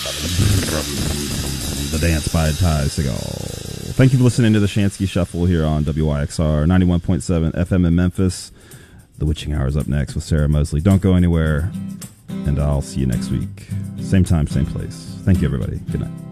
The Dance by Ty Segall. Thank you for listening to the Shansky Shuffle here on WYXR 91.7 FM in Memphis. The Witching Hour is up next with Sarah Mosley. Don't go anywhere, and I'll see you next week. Same time, same place. Thank you, everybody. Good night.